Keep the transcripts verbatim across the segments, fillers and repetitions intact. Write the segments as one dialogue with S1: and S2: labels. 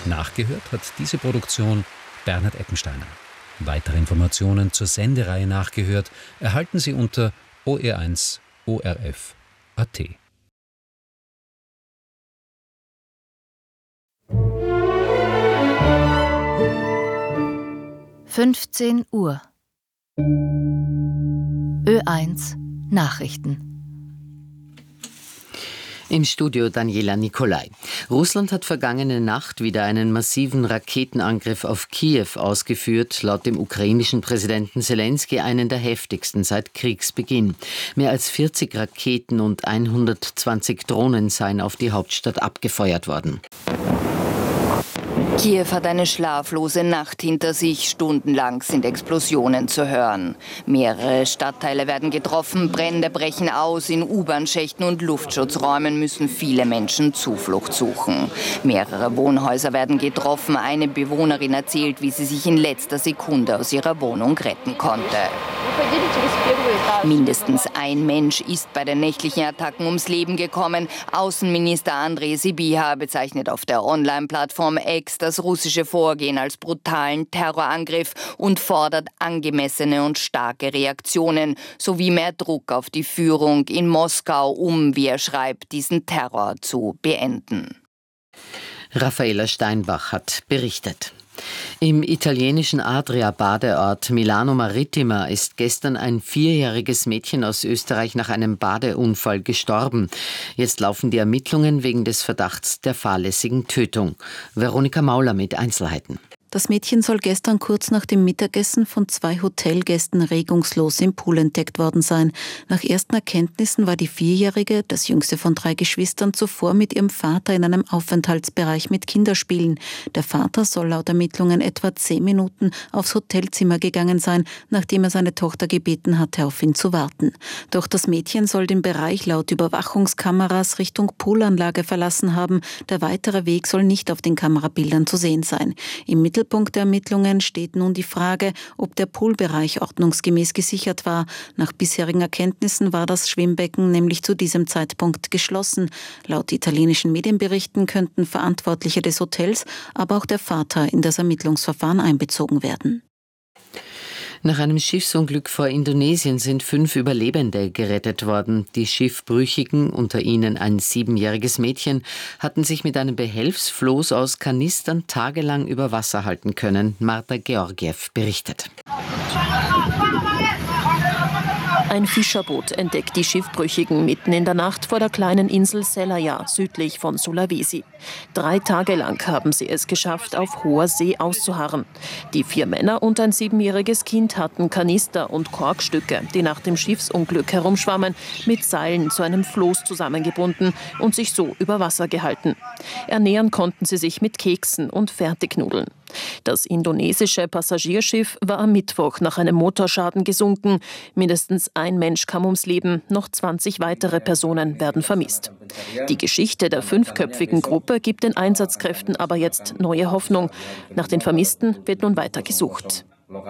S1: Nachgehört hat diese Produktion Bernhard Eppensteiner. Weitere Informationen zur Sendereihe Nachgehört erhalten Sie unter O R eins O R F Punkt A T.
S2: fünfzehn Uhr. Ö eins Nachrichten.
S3: Im Studio Daniela Nicolai. Russland hat vergangene Nacht wieder einen massiven Raketenangriff auf Kiew ausgeführt, laut dem ukrainischen Präsidenten Selenskyj einen der heftigsten seit Kriegsbeginn. Mehr als vierzig Raketen und hundertzwanzig Drohnen seien auf die Hauptstadt abgefeuert worden.
S4: Kiew hat eine schlaflose Nacht hinter sich. Stundenlang sind Explosionen zu hören. Mehrere Stadtteile werden getroffen, Brände brechen aus. In U-Bahn-Schächten und Luftschutzräumen müssen viele Menschen Zuflucht suchen. Mehrere Wohnhäuser werden getroffen. Eine Bewohnerin erzählt, wie sie sich in letzter Sekunde aus ihrer Wohnung retten konnte. Mindestens ein Mensch ist bei den nächtlichen Attacken ums Leben gekommen. Außenminister Andrej Sybiha bezeichnet auf der Online-Plattform X das russische Vorgehen als brutalen Terrorangriff und fordert angemessene und starke Reaktionen sowie mehr Druck auf die Führung in Moskau, um, wie er schreibt, diesen Terror zu beenden.
S3: Raffaela Steinbach hat berichtet. Im italienischen Adria-Badeort Milano Marittima ist gestern ein vierjähriges Mädchen aus Österreich nach einem Badeunfall gestorben. Jetzt laufen die Ermittlungen wegen des Verdachts der fahrlässigen Tötung. Veronika Mauler mit Einzelheiten.
S5: Das Mädchen soll gestern kurz nach dem Mittagessen von zwei Hotelgästen regungslos im Pool entdeckt worden sein. Nach ersten Erkenntnissen war die Vierjährige, das jüngste von drei Geschwistern, zuvor mit ihrem Vater in einem Aufenthaltsbereich mit Kinderspielen. Der Vater soll laut Ermittlungen etwa zehn Minuten aufs Hotelzimmer gegangen sein, nachdem er seine Tochter gebeten hatte, auf ihn zu warten. Doch das Mädchen soll den Bereich laut Überwachungskameras Richtung Poolanlage verlassen haben. Der weitere Weg soll nicht auf den Kamerabildern zu sehen sein. Im Mittel Mittelpunkt der Ermittlungen steht nun die Frage, ob der Poolbereich ordnungsgemäß gesichert war. Nach bisherigen Erkenntnissen war das Schwimmbecken nämlich zu diesem Zeitpunkt geschlossen. Laut italienischen Medienberichten könnten Verantwortliche des Hotels, aber auch der Vater in das Ermittlungsverfahren einbezogen werden.
S3: Nach einem Schiffsunglück vor Indonesien sind fünf Überlebende gerettet worden. Die Schiffbrüchigen, unter ihnen ein siebenjähriges Mädchen, hatten sich mit einem Behelfsfloß aus Kanistern tagelang über Wasser halten können. Marta Georgiev berichtet.
S6: Ein Fischerboot entdeckt die Schiffbrüchigen mitten in der Nacht vor der kleinen Insel Selayar, südlich von Sulawesi. Drei Tage lang haben sie es geschafft, auf hoher See auszuharren. Die vier Männer und ein siebenjähriges Kind hatten Kanister und Korkstücke, die nach dem Schiffsunglück herumschwammen, mit Seilen zu einem Floß zusammengebunden und sich so über Wasser gehalten. Ernähren konnten sie sich mit Keksen und Fertignudeln. Das indonesische Passagierschiff war am Mittwoch nach einem Motorschaden gesunken. Mindestens ein Mensch kam ums Leben, noch zwanzig weitere Personen werden vermisst. Die Geschichte der fünfköpfigen Gruppe gibt den Einsatzkräften aber jetzt neue Hoffnung. Nach den Vermissten wird nun weiter gesucht.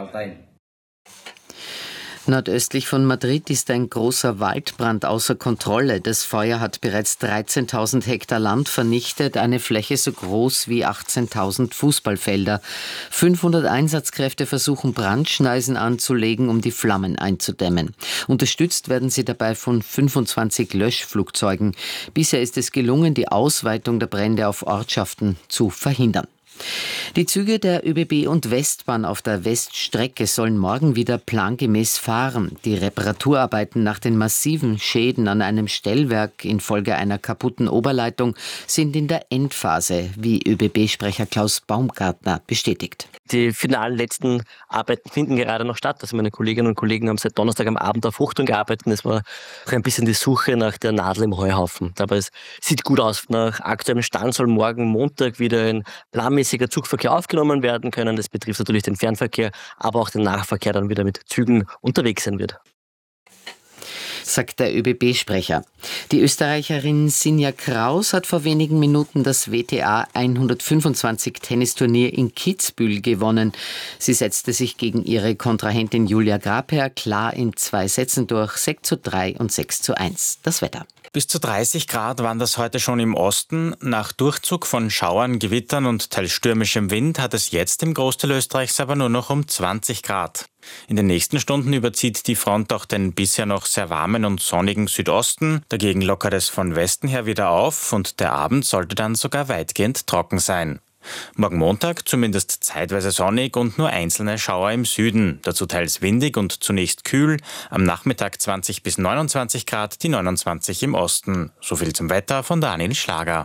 S3: Nordöstlich von Madrid ist ein großer Waldbrand außer Kontrolle. Das Feuer hat bereits dreizehntausend Hektar Land vernichtet, eine Fläche so groß wie achtzehntausend Fußballfelder. fünfhundert Einsatzkräfte versuchen Brandschneisen anzulegen, um die Flammen einzudämmen. Unterstützt werden sie dabei von fünfundzwanzig Löschflugzeugen. Bisher ist es gelungen, die Ausweitung der Brände auf Ortschaften zu verhindern. Die Züge der ÖBB und Westbahn auf der Weststrecke sollen morgen wieder plangemäß fahren. Die Reparaturarbeiten nach den massiven Schäden an einem Stellwerk infolge einer kaputten Oberleitung sind in der Endphase, wie ÖBB-Sprecher Klaus Baumgartner bestätigt.
S7: Die finalen letzten Arbeiten finden gerade noch statt. Also meine Kolleginnen und Kollegen haben seit Donnerstag am Abend auf Hochtouren gearbeitet. Es war auch ein bisschen die Suche nach der Nadel im Heuhaufen. Aber es sieht gut aus. Nach aktuellem Stand soll morgen Montag wieder ein planmäßiger Zugverkehr aufgenommen werden können. Das betrifft natürlich den Fernverkehr, aber auch den Nahverkehr dann wieder mit Zügen unterwegs sein wird.
S3: Sagt der ÖBB-Sprecher. Die Österreicherin Sinja Kraus hat vor wenigen Minuten das W T A hundertfünfundzwanzig Tennisturnier in Kitzbühel gewonnen. Sie setzte sich gegen ihre Kontrahentin Julia Grabherr klar in zwei Sätzen durch, sechs zu drei und sechs zu eins. Das Wetter.
S8: Bis zu dreißig Grad waren das heute schon im Osten. Nach Durchzug von Schauern, Gewittern und teils stürmischem Wind hat es jetzt im Großteil Österreichs aber nur noch um zwanzig Grad. In den nächsten Stunden überzieht die Front auch den bisher noch sehr warmen und sonnigen Südosten. Dagegen lockert es von Westen her wieder auf und der Abend sollte dann sogar weitgehend trocken sein. Morgen Montag zumindest zeitweise sonnig und nur einzelne Schauer im Süden. Dazu teils windig und zunächst kühl. Am Nachmittag zwanzig bis neunundzwanzig Grad, die neunundzwanzig im Osten. So viel zum Wetter von Daniel Schlager.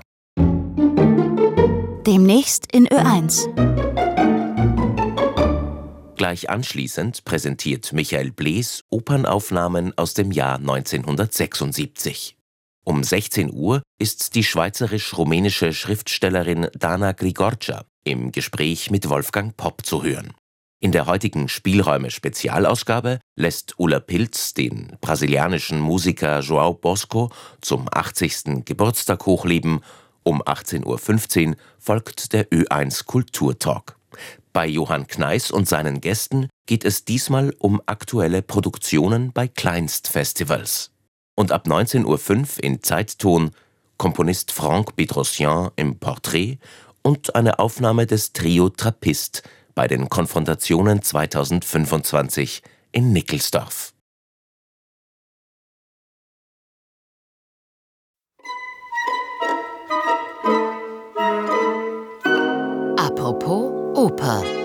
S2: Demnächst in Ö eins.
S9: Gleich anschließend präsentiert Michael Blees Opernaufnahmen aus dem Jahr neunzehnhundertsechsundsiebzig. Um sechzehn Uhr ist die schweizerisch-rumänische Schriftstellerin Dana Grigorcia im Gespräch mit Wolfgang Popp zu hören. In der heutigen Spielräume-Spezialausgabe lässt Ulla Pilz den brasilianischen Musiker João Bosco zum achtzigsten Geburtstag hochleben. Um achtzehn Uhr fünfzehn folgt der Ö eins Kulturtalk. Bei Johann Kneiß und seinen Gästen geht es diesmal um aktuelle Produktionen bei Kleinstfestivals. Und ab neunzehn Uhr fünf in Zeitton Komponist Franck Bedrosian im Porträt und eine Aufnahme des Trio Trappist bei den Konfrontationen zweitausendfünfundzwanzig in Nickelsdorf.
S2: Apropos Oper.